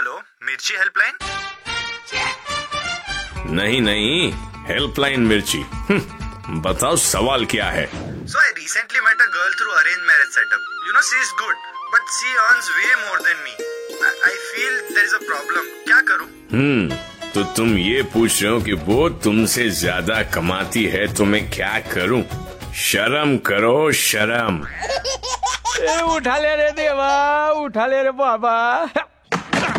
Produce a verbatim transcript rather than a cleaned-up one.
Hello, मिर्ची helpline? नहीं नहीं, हेल्पलाइन मिर्ची। बताओ सवाल क्या है? So I recently met a girl through arranged marriage setup. You know, she is good, but she earns way more than me. I, I feel there is a problem. क्या करूं? हम्म तो तुम ये पूछ रहे हो कि वो तुमसे ज्यादा कमाती है तो मैं क्या करूं? शर्म करो, शर्म। ए, उठा ले रे देवा, उठा ले रे बाबा।